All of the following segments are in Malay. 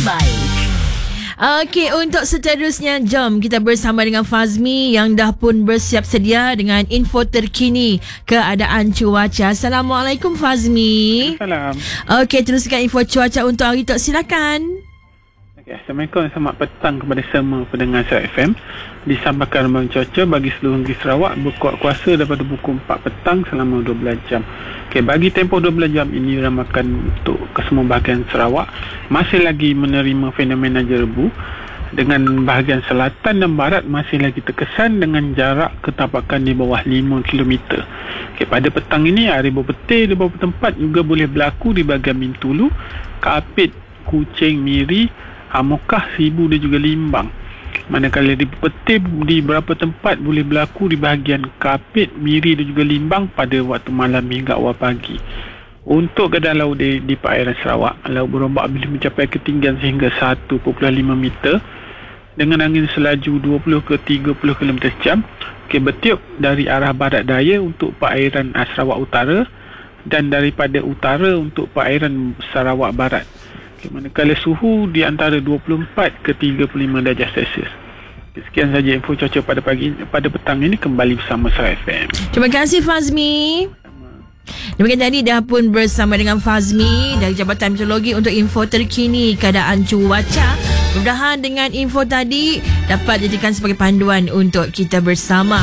terbaik. Okey, untuk seterusnya, jom kita bersama dengan Fazmi yang dah pun bersiap sedia dengan info terkini keadaan cuaca. Assalamualaikum Fazmi. Salam. Okey, teruskan info cuaca untuk hari tu, silakan. Assalamualaikum, selamat petang kepada semua pendengar Sarawak FM. Disampaikan ramalan cuaca bagi seluruh negeri Sarawak berkuat kuasa daripada pukul 4 petang selama 12 jam. Okey, bagi tempoh 12 jam ini ramakan untuk ke semua bahagian Sarawak masih lagi menerima fenomena jerebu, dengan bahagian selatan dan barat masih lagi terkesan dengan jarak ketapakan di bawah 5 km. Okey, pada petang ini aribu petir di beberapa tempat juga boleh berlaku di bahagian Bintulu, Kapit, Kuching, Miri, Hamokah, Sibu dan juga Limbang. Manakala di petir di beberapa tempat boleh berlaku di bahagian Kapit, Miri dan juga Limbang pada waktu malam hingga awal pagi. Untuk keadaan laut di perairan Sarawak, laut berombak boleh mencapai ketinggian sehingga 1.5 meter dengan angin selaju 20 ke 30 km/jam. Okey, bertiup dari arah barat daya untuk perairan Sarawak Utara dan daripada utara untuk perairan Sarawak Barat. Manakala suhu di antara 24 ke 35 darjah Celsius. Sekian saja info cuaca pada petang ini, kembali bersama Sarawak FM. Terima kasih Fazmi. Demikian tadi dah pun bersama dengan Fazmi dari Jabatan Meteorologi untuk info terkini keadaan cuaca. Mudah-mudahan dengan info tadi dapat dijadikan sebagai panduan untuk kita bersama.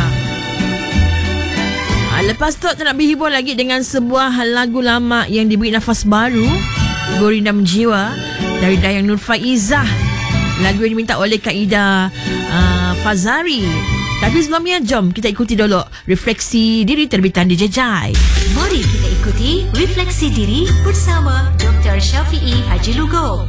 Lepas tu nak berhibur lagi dengan sebuah lagu lama yang diberi nafas baru, Gorinda Menjiwa dari Dayang Nur Faizah. Lagu yang diminta oleh Kak Ida Fazari. Tapi sebelumnya, jom kita ikuti dulu Refleksi Diri terbitan DJ Jai. Mari kita ikuti Refleksi Diri bersama Dr. Syafiee Haji Lugo.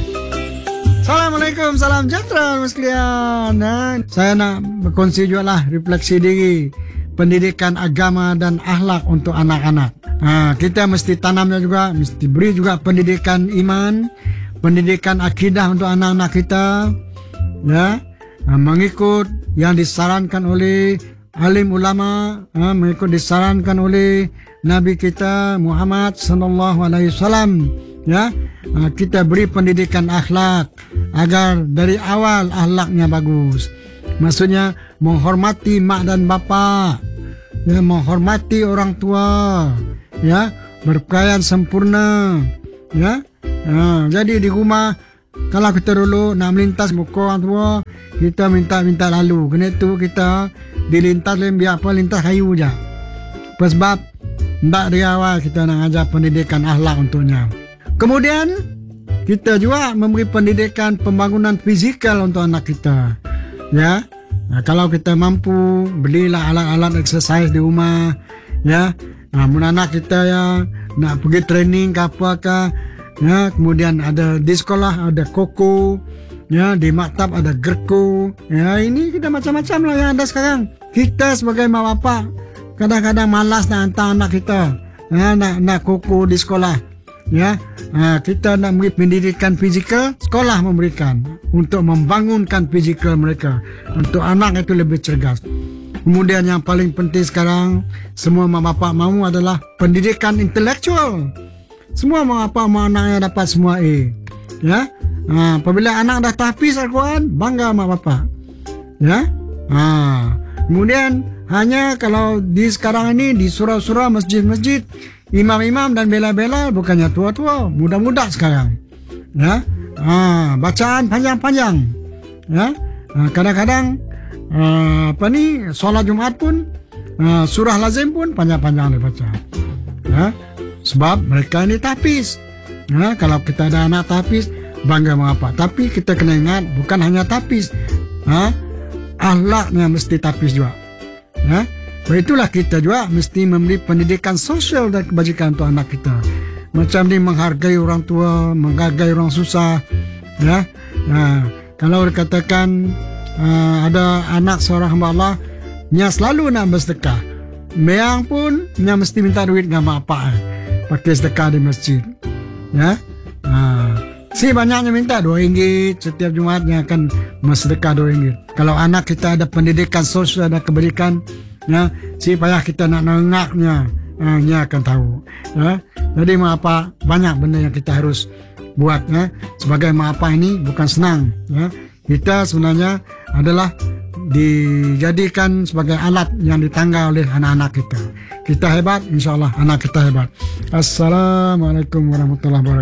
Assalamualaikum, salam sejahtera sekalian. Saya nak berkongsi juga lah refleksi diri, pendidikan agama dan akhlak untuk anak-anak. Kita mesti tanamnya juga, mesti beri juga pendidikan iman, pendidikan akidah untuk anak-anak kita, ya, mengikut yang disarankan oleh alim ulama, mengikut disarankan oleh Nabi kita Muhammad sallallahu alaihi wasallam, ya. Kita beri pendidikan akhlak agar dari awal akhlaknya bagus. Maksudnya menghormati mak dan bapa, ya, menghormati orang tua, ya, berpakaian sempurna, ya. Jadi di rumah kalau kita dulu nak melintas muka orang tua, kita minta lalu. Kena tu kita dilintas biar apa, lintas kayu je. Sebab tak dari awal kita nak ajar pendidikan akhlak untuknya. Kemudian kita juga memberi pendidikan pembangunan fizikal untuk anak kita, ya. Kalau kita mampu, belilah alat-alat exercise di rumah, ya. Anak kita ya nak pergi training ke apa, ya. Kemudian ada di sekolah ada koko, ya, di maktab ada gerko, ya. Ini kita macam-macam lah yang ada sekarang. Kita sebagai mak bapak kadang-kadang malas nak hantar anak kita, ya, nak koko di sekolah, ya. Kita nak beri pendidikan fizikal, sekolah memberikan untuk membangunkan fizikal mereka, untuk anak itu lebih cergas. Kemudian yang paling penting sekarang semua mak bapak mahu adalah pendidikan intelektual. Semua mak bapak mahu anaknya dapat semua A, ya. Apabila anak dah tahfiz Al-Quran, bangga mak bapak, ya. Kemudian hanya kalau di sekarang ini di surau-surau, masjid-masjid, imam-imam dan bela-bela bukannya tua-tua, muda-muda sekarang, ya. Bacaan panjang-panjang, ya. Kadang-kadang solat Jumaat pun surah lazim pun panjang-panjang dibaca, ya. Sebab mereka ini tahfiz, ya. Kalau kita ada anak tahfiz, bangga mengapa. Tapi kita kena ingat bukan hanya tahfiz, akhlaknya mesti tahfiz juga, ya. Itulah kita juga mesti memberi pendidikan sosial dan kebajikan untuk anak kita. Macam ni, menghargai orang tua, menghargai orang susah, ya. Kalau dikatakan ada anak seorang hamba Allah, nya selalu nak bersedekah. Meang pun nya mesti minta duit dengan mak bapak, pakai sedekah di masjid, ya. Si banyaknya minta RM2 setiap Jumaatnya akan bersedekah RM2. Kalau anak kita ada pendidikan sosial dan kebajikan, ya, si payah kita nak nengaknya, dia akan tahu, ya. Jadi apa banyak benda yang kita harus buat ya. Sebagai mak apa ini bukan senang ya. Kita sebenarnya adalah dijadikan sebagai alat yang ditangga oleh anak-anak kita. Kita hebat, insya Allah anak kita hebat. Assalamualaikum warahmatullahi wabarakatuh.